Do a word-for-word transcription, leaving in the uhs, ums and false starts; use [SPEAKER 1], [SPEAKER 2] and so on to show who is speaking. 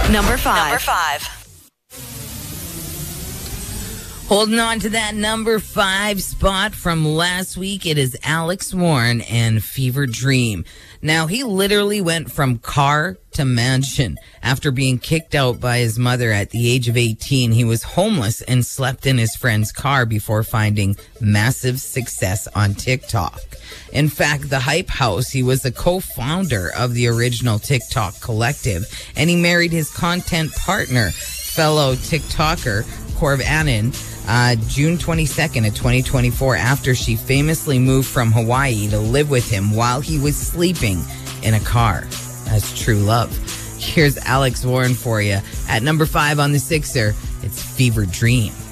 [SPEAKER 1] Number five.
[SPEAKER 2] Number five.
[SPEAKER 3] Holding on to that number five spot from last week, it is Alex Warren and Fever Dream. Now, he literally went from car to mansion. After being kicked out by his mother at the age of eighteen, he was homeless and slept in his friend's car before finding massive success on TikTok. In fact, the Hype House, he was the co-founder of the original TikTok collective, and he married his content partner, fellow TikToker, Corv Annan, Uh, June twenty-second of twenty twenty-four, after she famously moved from Hawaii to live with him while he was sleeping in a car. That's true love. Here's Alex Warren for you. At number five on the Sixer, it's Fever Dream.